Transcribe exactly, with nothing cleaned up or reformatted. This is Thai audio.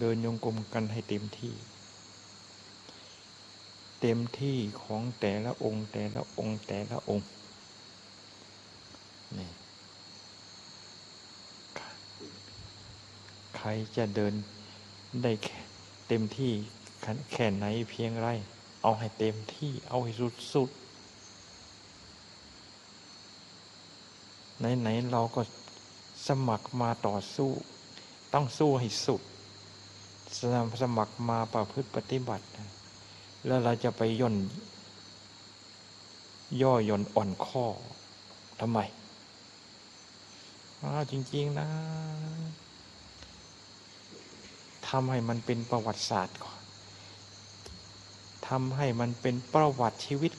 เดินโยงกลมกันให้เต็มที่เต็มที่ของแต่ละองค์แต่ละองค์แต่ละองค์นี่ใครจะเดินได้เต็มที่แค่ไหนเพียงไรเอาให้เต็มที่เอาให้สุดๆไหนๆเราก็สมัครมาต่อสู้ต้องสู้ให้สุดสมัครมาประพฤติปฏิบัติแล้วเราจะไปย่นย่อย่นอ่อนข้อทำไมอ้าวจริงๆนะทำให้มันเป็นประวัติศาสตร์ก่อนทำให้มันเป็นประวัติชีวิต